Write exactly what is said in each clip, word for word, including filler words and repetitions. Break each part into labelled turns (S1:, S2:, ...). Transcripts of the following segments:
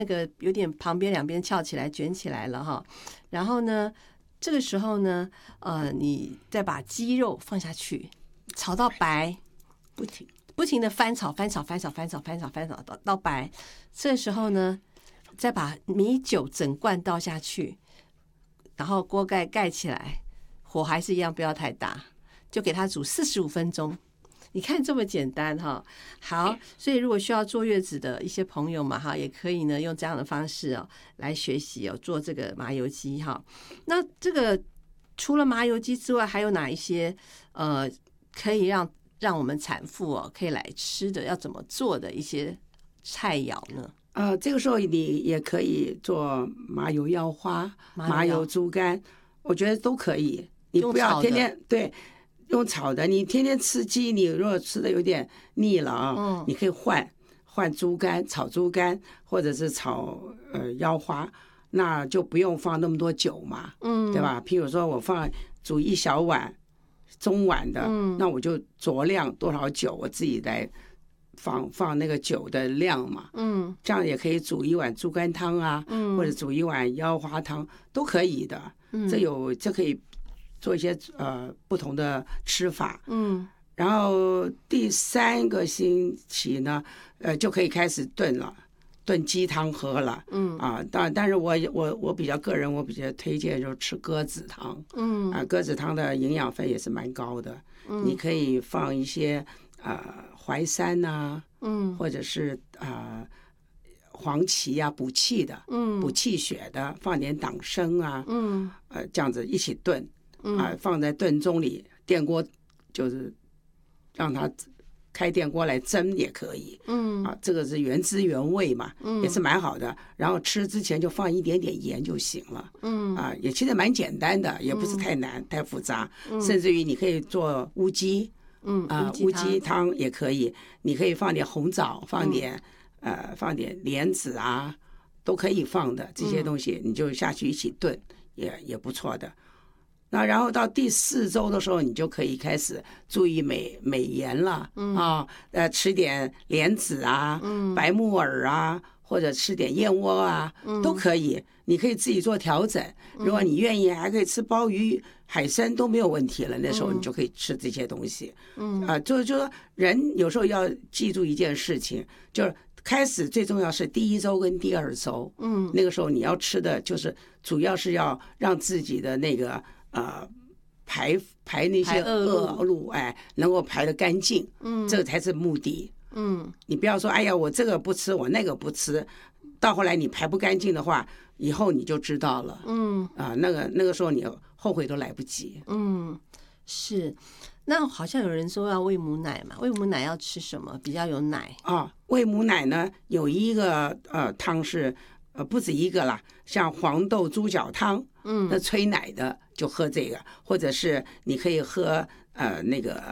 S1: 那个有点旁边两边翘起来卷起来了哈。然后呢，这个时候呢，呃，你再把鸡肉放下去，炒到白，
S2: 不停
S1: 不停的翻炒翻炒翻炒翻炒翻炒翻炒到到白。这个时候呢，再把米酒整罐倒下去，然后锅盖盖起来，火还是一样不要太大，就给它煮四十五分钟。你看这么简单哈，好，所以如果需要坐月子的一些朋友嘛哈，也可以呢用这样的方式哦来学习哦做这个麻油鸡哈。那这个除了麻油鸡之外，还有哪一些呃可以让让我们产妇哦可以来吃的，要怎么做的一些菜肴呢？
S2: 呃，这个时候你也可以做麻油腰花、
S1: 麻油
S2: 麻油猪肝，我觉得都可以。你不要天天对。用炒的，你天天吃鸡，你如果吃的有点腻了啊，嗯、你可以换换猪肝，炒猪肝，或者是炒呃腰花，那就不用放那么多酒嘛，嗯，对吧？譬如说我放煮一小碗中碗的，嗯、那我就酌量多少酒，我自己来放放那个酒的量嘛，嗯，这样也可以煮一碗猪肝汤啊，嗯，或者煮一碗腰花汤都可以的，嗯，这有这可以。做一些呃不同的吃法，嗯，然后第三个星期呢，呃就可以开始炖了，炖鸡汤喝了，嗯啊，但但是我我我比较个人，我比较推荐就是吃鸽子汤，嗯啊，鸽子汤的营养分也是蛮高的，嗯，你可以放一些呃淮山呐、啊，嗯，或者是啊、呃、黄芪呀、啊、补气的，嗯，补气血的，放点党参啊，嗯，呃这样子一起炖。啊，放在炖盅里，电锅就是让它开电锅来蒸也可以。嗯，啊，这个是原汁原味嘛，嗯，也是蛮好的。然后吃之前就放一点点盐就行了。嗯，啊，也其实蛮简单的，也不是太难、嗯、太复杂。嗯，甚至于你可以做乌鸡，嗯啊，乌鸡汤也可以。你可以放点红枣，放点、嗯、呃，放点莲子啊，都可以放的这些东西，你就下去一起炖，也也不错的。那然后到第四周的时候，你就可以开始注意美美颜了，嗯啊，呃，吃点莲子啊，嗯，白木耳啊，或者吃点燕窝啊，嗯，都可以。你可以自己做调整，如果你愿意，还可以吃鲍鱼、海参都没有问题了。那时候你就可以吃这些东西，嗯啊，就就说人有时候要记住一件事情，就是开始最重要是第一周跟第二周，嗯，那个时候你要吃的就是主要是要让自己的那个。呃，排排那些恶露，哎，能够排得干净，嗯，这个才是目的，嗯，你不要说，哎呀，我这个不吃，我那个不吃，到后来你排不干净的话，以后你就知道了，嗯，啊，那个那个时候你后悔都来不及，
S1: 嗯，是。那好像有人说要喂母奶嘛，喂母奶要吃什么比较有奶
S2: 啊？喂母奶呢，有一个呃汤是。呃，不止一个啦，像黄豆猪脚汤，嗯，那催奶的就喝这个，或者是你可以喝呃那个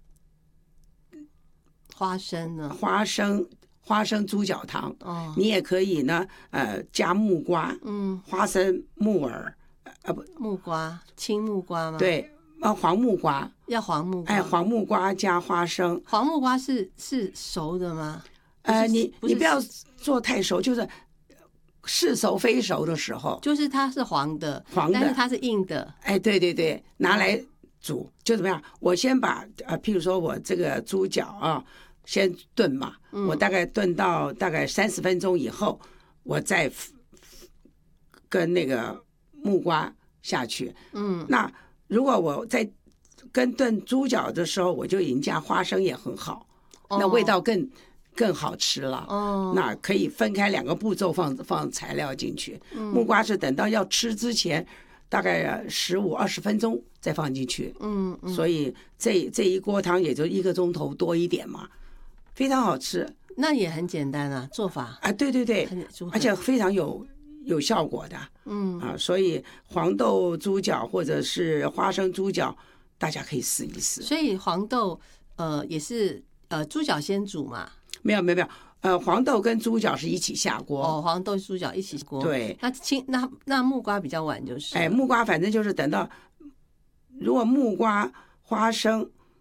S1: 花生呢，
S2: 花生花生猪脚汤，哦，你也可以呢，呃，加木瓜，嗯，花生、木耳，呃不，
S1: 木瓜，青木瓜吗？
S2: 对，啊，黄木瓜，
S1: 要黄木瓜，
S2: 哎，黄木瓜加花生，
S1: 黄木瓜是是熟的吗？
S2: 呃，你你不要做太熟，就是。是熟非熟的时候，
S1: 就是它是黄的，
S2: 黄的，
S1: 但是它是硬的。
S2: 哎，对对对，拿来煮就怎么样？我先把呃，譬如说我这个猪脚啊，先炖嘛，嗯、我大概炖到大概三十分钟以后，我再跟那个木瓜下去。嗯，那如果我在跟炖猪脚的时候，我就已经加花生也很好，哦、那味道更。更好吃了哦，那可以分开两个步骤放放材料进去。嗯、木瓜是等到要吃之前，大概十五二十分钟再放进去。嗯，嗯所以这这一锅汤也就一个钟头多一点嘛，非常好吃。
S1: 那也很简单啊，做法
S2: 啊，对对对，而且非常有有效果的。嗯啊，所以黄豆猪脚或者是花生猪脚，大家可以试一试。
S1: 所以黄豆呃也是呃猪脚先煮嘛。
S2: 没有没有没有，呃，黄豆跟猪脚是一起下锅。
S1: 哦，黄豆猪脚一起锅。
S2: 对，
S1: 那青那那木瓜比较晚就是。
S2: 哎，木瓜反正就是等到，如果木瓜、花生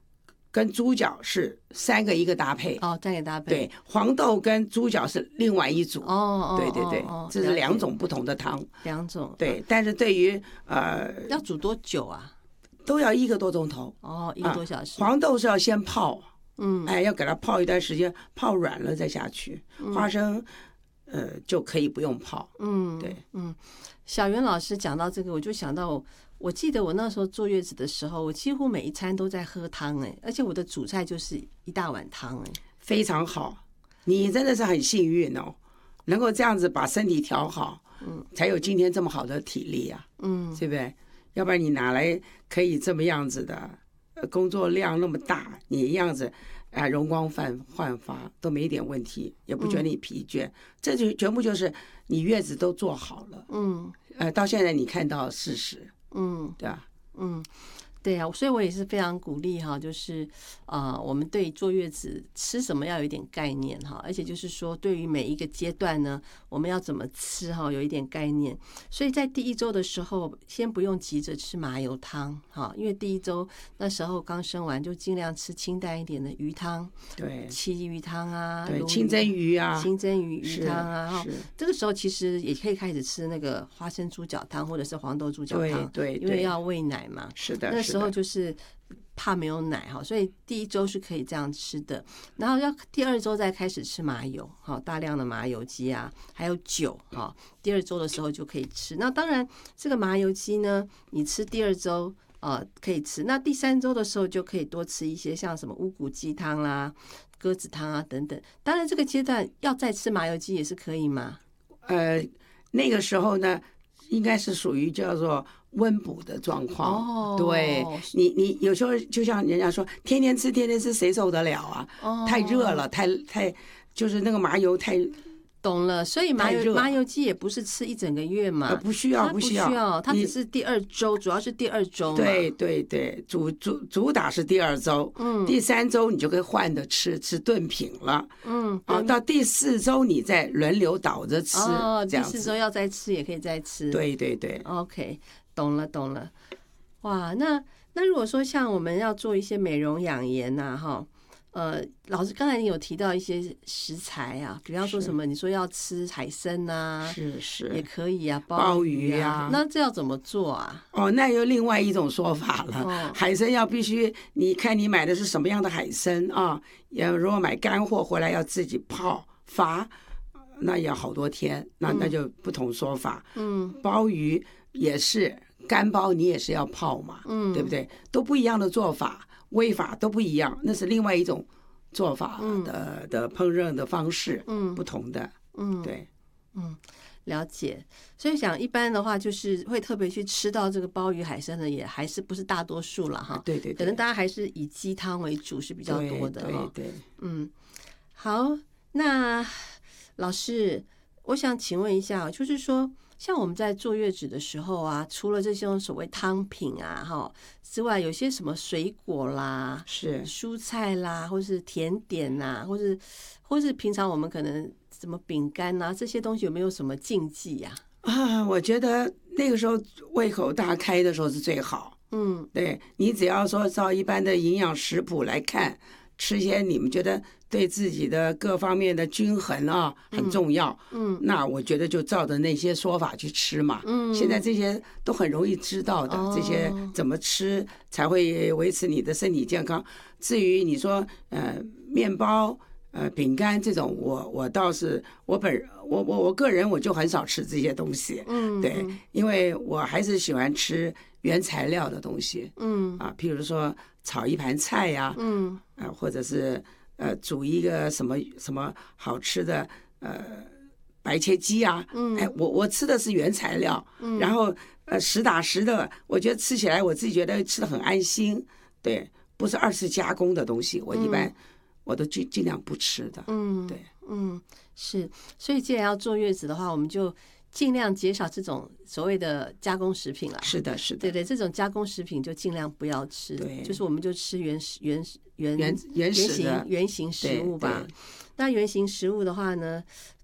S2: 跟猪脚是三个一个搭配
S1: 哦，三个搭配。
S2: 对，黄豆跟猪脚是另外一组。
S1: 哦哦，
S2: 对对对，
S1: 哦、
S2: 这是两种不同的汤。
S1: 两种。
S2: 对，但是对于呃，
S1: 要煮多久啊？
S2: 都要一个多钟头。
S1: 哦，一个多小时。
S2: 啊、黄豆是要先泡，
S1: 嗯，
S2: 哎，要给它泡一段时间，泡软了再下去。
S1: 嗯、
S2: 花生，呃，就可以不用泡。
S1: 嗯，
S2: 对，
S1: 嗯。小袁老师讲到这个，我就想到我，我记得我那时候坐月子的时候，我几乎每一餐都在喝汤，哎，而且我的主菜就是一大碗汤，哎，
S2: 非常好，你真的是很幸运哦，能够这样子把身体调好，嗯，才有今天这么好的体力啊，嗯，对不对？要不然你哪来可以这么样子的？工作量那么大，你一样子啊，容光焕焕发都没一点问题，也不觉得你疲倦，嗯、这就全部就是你月子都做好了，嗯，呃，到现在你看到事实，嗯，对吧？
S1: 嗯。对啊，所以我也是非常鼓励哈，就是呃，我们对坐月子吃什么要有一点概念哈，而且就是说对于每一个阶段呢，我们要怎么吃哈，有一点概念。所以在第一周的时候，先不用急着吃麻油汤哈，因为第一周那时候刚生完，就尽量吃清淡一点的鱼汤，
S2: 对，
S1: 鲫鱼汤啊，
S2: 对，清蒸鱼啊，
S1: 清蒸鱼鱼汤啊，哈，
S2: 是
S1: 这个时候其实也可以开始吃那个花生猪脚汤或者是黄豆猪脚汤，
S2: 对，对，
S1: 因为要喂奶嘛，
S2: 是的。
S1: 那时候就是怕没有奶哈，所以第一周是可以这样吃的，然后要第二周再开始吃麻油，好大量的麻油鸡啊，还有酒哈，第二周的时候就可以吃。那当然这个麻油鸡呢，你吃第二周呃可以吃，那第三周的时候就可以多吃一些像什么乌骨鸡汤啦、鸽子汤啊等等。当然这个阶段要再吃麻油鸡也是可以吗？
S2: 呃，那个时候呢，应该是属于叫做温补的状况。哦，对，你你有时候就像人家说，天天吃天天吃，谁受得了啊？哦，太热了，太太就是那个麻油太。
S1: 懂了，所以麻油麻油鸡也不是吃一整个月嘛，
S2: 呃、不需要，
S1: 不
S2: 需要，
S1: 它只是第二周，主要是第二周嘛。
S2: 对对对，主主主打是第二周，嗯，第三周你就可以换着吃，吃炖品了，嗯，啊，到第四周你再轮流倒着吃，
S1: 哦，第四周要再吃也可以再吃，
S2: 对对对
S1: ，OK， 懂了懂了，哇，那那如果说像我们要做一些美容养颜呐，哈。呃，老师刚才你有提到一些食材啊，比方说什么，你说要吃海参啊，
S2: 是是
S1: 也可以啊，
S2: 鲍
S1: 鱼啊，
S2: 鱼啊，
S1: 那这要怎么做啊？
S2: 哦，那又另外一种说法了。
S1: 哦、
S2: 海参要必须，你看你买的是什么样的海参啊？也如果买干货回来要自己泡发，那也要好多天，那那就不同说法。嗯，鲍鱼也是干鲍，你也是要泡嘛，嗯，对不对？都不一样的做法。煨法都不一样，那是另外一种做法的、嗯、的烹饪的方式，嗯，不同的，嗯，对，
S1: 嗯，了解。所以想一般的话，就是会特别去吃到这个鲍鱼海参的，也还是不是大多数了哈。
S2: 对对对，
S1: 可能大家还是以鸡汤为主是比较多的哈。
S2: 对 对, 对，
S1: 嗯，好，那老师，我想请问一下，就是说。像我们在坐月子的时候啊，除了这些所谓汤品啊哈之外，有些什么水果啦、
S2: 是
S1: 蔬菜啦，或是甜点呐、啊，或是或是平常我们可能什么饼干啊这些东西，有没有什么禁忌呀、
S2: 啊？啊，我觉得那个时候胃口大开的时候是最好。嗯，对，你只要说照一般的营养食谱来看，吃些你们觉得对自己的各方面的均衡啊很重要，嗯，那我觉得就照着那些说法去吃嘛，嗯，现在这些都很容易知道的，哦、这些怎么吃才会维持你的身体健康。至于你说呃面包、呃饼干这种，我我倒是我本我我我个人我就很少吃这些东西，嗯，对，因为我还是喜欢吃原材料的东西，嗯啊，譬如说炒一盘菜呀、啊，嗯啊，或者是。呃，煮一个什么什么好吃的呃白切鸡啊，嗯，哎，我我吃的是原材料，嗯，然后呃实打实的，我觉得吃起来我自己觉得吃的很安心，对，不是二次加工的东西，我一般、嗯、我都尽尽量不吃的，嗯，对，
S1: 嗯，是，所以既然要坐月子的话，我们就尽量减少这种所谓的加工食品啦。
S2: 是的，是的，
S1: 对对，这种加工食品就尽量不要吃，
S2: 对，
S1: 就是我们就吃原始原原
S2: 原原始的
S1: 原型原型食物吧。那原型食物的话呢，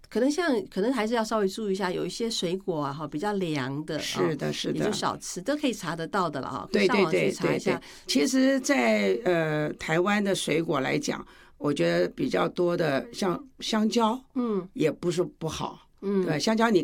S1: 可能像可能还是要稍微注意一下，有一些水果啊哈比较凉的，
S2: 是的，是的，
S1: 也就少吃，都可以查得到的了哈。
S2: 对对对
S1: 对对。
S2: 其实在，在呃台湾的水果来讲，我觉得比较多的像香蕉，嗯，也不是不好。嗯，对，香蕉你